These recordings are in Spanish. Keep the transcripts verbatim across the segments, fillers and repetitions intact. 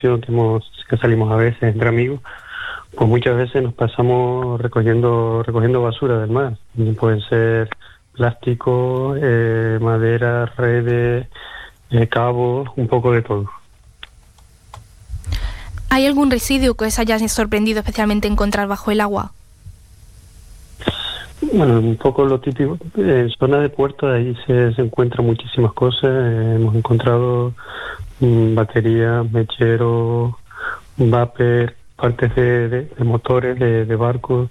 que hemos que salimos a veces entre amigos, pues muchas veces nos pasamos recogiendo recogiendo basura del mar. Pueden ser plástico, eh, madera, redes, eh, cabos, un poco de todo. ¿Hay algún residuo que os haya sorprendido especialmente encontrar bajo el agua? Bueno, un poco lo típico. En zona de puerto ahí se, se encuentran muchísimas cosas. Eh, hemos encontrado mm, baterías, mecheros, vapor, partes de, de, de motores, de, de barcos,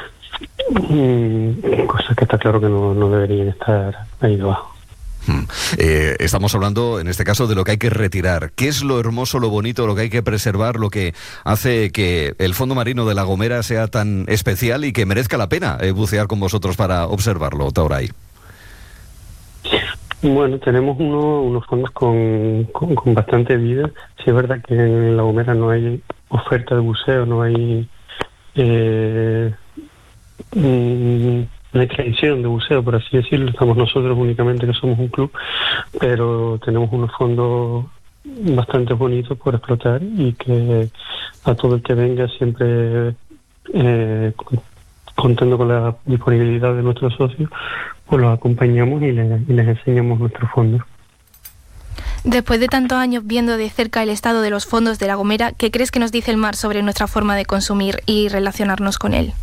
mm, cosas que está claro que no, no deberían estar ahí debajo. Hmm. Eh, estamos hablando en este caso de lo que hay que retirar. ¿Qué es lo hermoso, lo bonito, lo que hay que preservar, lo que hace que el fondo marino de La Gomera sea tan especial y que merezca la pena eh, bucear con vosotros para observarlo, Toray? Bueno, tenemos uno, unos fondos con, con, con bastante vida. Sí, es verdad que en La Gomera no hay oferta de buceo, no hay eh, mm, no hay tradición de buceo, por así decirlo. Estamos nosotros únicamente, que somos un club, pero tenemos unos fondos bastante bonitos por explotar y que a todo el que venga siempre eh, contando con la disponibilidad de nuestros socios, pues los acompañamos y les, y les enseñamos nuestros fondos. Después de tantos años viendo de cerca el estado de los fondos de La Gomera, ¿qué crees que nos dice el mar sobre nuestra forma de consumir y relacionarnos con él?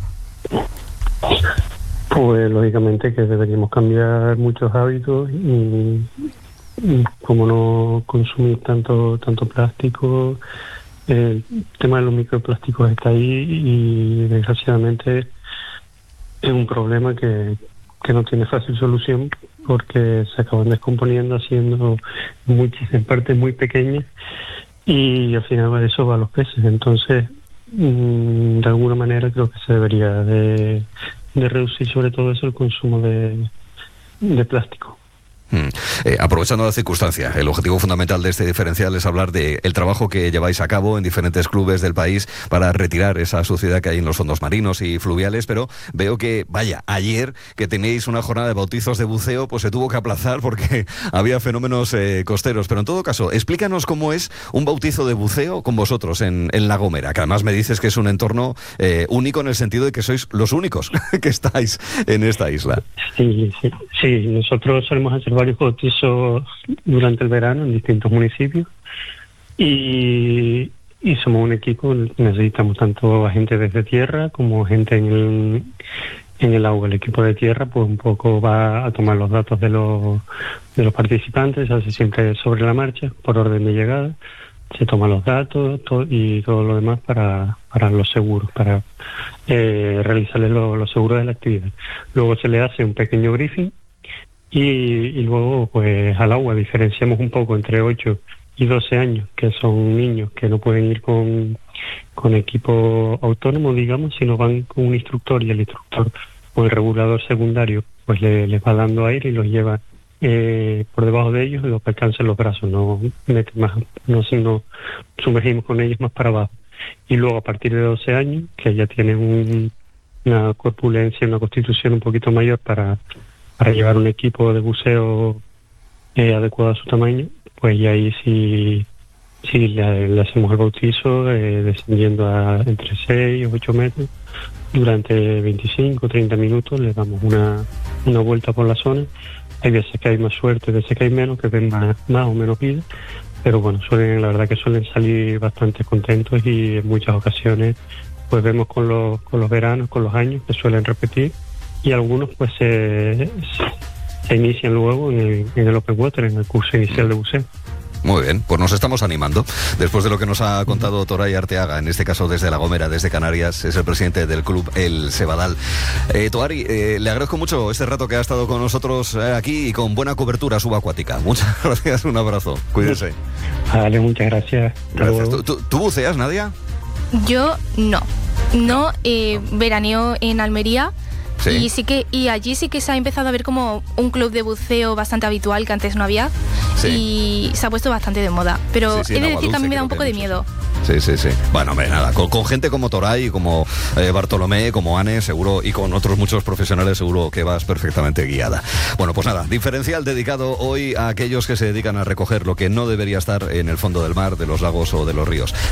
Pues lógicamente que deberíamos cambiar muchos hábitos y, y como no consumir tanto tanto plástico. El tema de los microplásticos está ahí y desgraciadamente es un problema que, que no tiene fácil solución, porque se acaban descomponiendo haciendo muchísimas partes muy pequeñas y al final eso va a los peces. Entonces, mmm, de alguna manera creo que se debería de, de reducir sobre todo eso el consumo de, de plástico. Hmm. Eh, aprovechando la circunstancia, el objetivo fundamental de este diferencial es hablar del trabajo que lleváis a cabo en diferentes clubes del país para retirar esa suciedad que hay en los fondos marinos y fluviales, pero veo que, vaya, ayer que tenéis una jornada de bautizos de buceo, pues se tuvo que aplazar porque había fenómenos eh, costeros, pero en todo caso, explícanos cómo es un bautizo de buceo con vosotros en, en La Gomera, que además me dices que es un entorno eh, único en el sentido de que sois los únicos que estáis en esta isla. Sí, sí, sí, nosotros solemos hacer varios bautizos durante el verano en distintos municipios y, y somos un equipo, necesitamos tanto a gente desde tierra como gente en el, en el agua. El equipo de tierra pues un poco va a tomar los datos de los, de los participantes, se hace siempre sobre la marcha, por orden de llegada, se toman los datos todo, y todo lo demás para, para los seguros, para eh, realizarles los lo seguros de la actividad. Luego se le hace un pequeño briefing y, y luego pues al agua diferenciamos un poco entre ocho y doce años, que son niños que no pueden ir con, con equipo autónomo, digamos, sino van con un instructor, y el instructor o el regulador secundario pues le, les va dando aire y los lleva eh, por debajo de ellos y los alcanza en los brazos, no meten más, no, no sumergimos con ellos más para abajo. Y luego a partir de doce años, que ya tienen un, una corpulencia, una constitución un poquito mayor para para llevar un equipo de buceo eh, adecuado a su tamaño, pues ya ahí sí, sí le, le hacemos el bautizo eh, descendiendo a entre seis o ocho metros durante veinticinco o treinta minutos. Le damos una, una vuelta por la zona. Hay veces que hay más suerte, veces que hay menos, que ven más, más o menos vida, pero bueno, suelen, la verdad que suelen salir bastante contentos y en muchas ocasiones pues vemos con los, con los veranos, con los años que suelen repetir, y algunos pues se, se inician luego en el, en el Open Water, en el curso inicial de buceo. Muy bien, pues nos estamos animando. Después de lo que nos ha contado Toray Arteaga, en este caso desde La Gomera, desde Canarias, es el presidente del club El Sebadal. Eh, Toray, eh, le agradezco mucho este rato que ha estado con nosotros eh, aquí y con buena cobertura subacuática. Muchas gracias, un abrazo. Cuídense. Vale, muchas gracias. Gracias. ¿Tú, tú, ¿Tú buceas, Nadia? Yo no. No, eh, veraneo en Almería. Sí. Y sí que y allí sí que se ha empezado a ver como un club de buceo bastante habitual, que antes no había, sí. Y se ha puesto bastante de moda. Pero sí, sí, he de decir que a mí me da un poco de miedo. Sí, sí, sí. Bueno, hombre, nada, con, con gente como Toray, como eh, Bartolomé, como Anne, seguro, y con otros muchos profesionales, seguro que vas perfectamente guiada. Bueno, pues nada, diferencial dedicado hoy a aquellos que se dedican a recoger lo que no debería estar en el fondo del mar, de los lagos o de los ríos.